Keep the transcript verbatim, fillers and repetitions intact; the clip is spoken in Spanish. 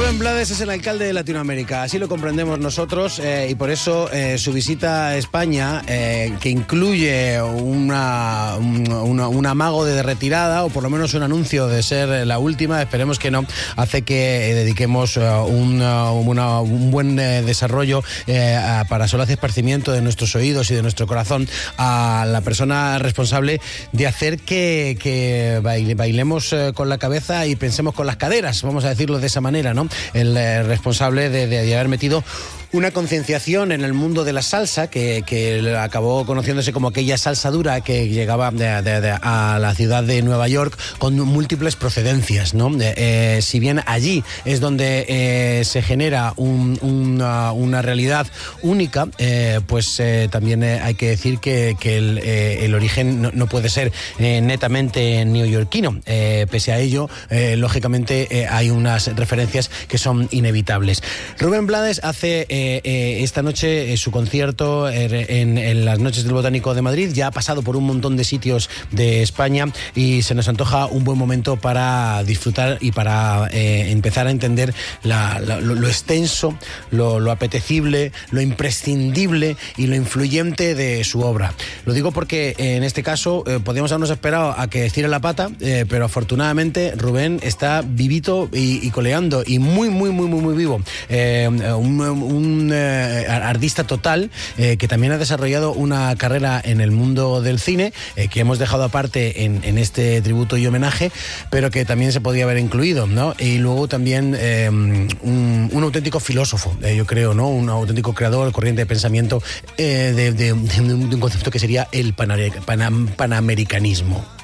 Rubén Blades es el alcalde de Latinoamérica, así lo comprendemos nosotros, eh, y por eso eh, su visita a España, eh, que incluye una, un, un amago de retirada, o por lo menos un anuncio de ser la última, esperemos que no, hace que eh, dediquemos uh, un, uh, una, un buen eh, desarrollo eh, a, para solaz esparcimiento de nuestros oídos y de nuestro corazón a la persona responsable de hacer que, que baile, bailemos eh, con la cabeza y pensemos con las caderas, vamos a decirlo de esa manera, ¿no? El eh, responsable de, de, de haber metido una concienciación en el mundo de la salsa que, que acabó conociéndose como aquella salsa dura que llegaba de, de, de, a la ciudad de Nueva York con múltiples procedencias, ¿no? Eh, si bien allí es donde eh, se genera un, una, una realidad única, eh, pues eh, también eh, hay que decir que, que el, eh, el origen no, no puede ser eh, netamente neoyorquino. Eh, pese a ello, eh, lógicamente eh, hay unas referencias que son inevitables. Rubén Blades hace eh, Eh, eh, esta noche eh, su concierto eh, en, en las Noches del Botánico de Madrid. Ya ha pasado por un montón de sitios de España y se nos antoja un buen momento para disfrutar y para eh, empezar a entender la, la, lo, lo extenso, lo, lo apetecible, lo imprescindible y lo influyente de su obra. Lo digo porque eh, en este caso eh, podríamos habernos esperado a que estire la pata, eh, pero afortunadamente Rubén está vivito y, y coleando y muy, muy, muy, muy, muy vivo. Eh, un, un un eh, artista total eh, que también ha desarrollado una carrera en el mundo del cine eh, que hemos dejado aparte en, en este tributo y homenaje, pero que también se podía haber incluido, ¿no? Y luego también eh, un, un auténtico filósofo, eh, yo creo, ¿no? Un auténtico creador, corriente de pensamiento eh, de, de, de, un, de un concepto que sería el panamericanismo.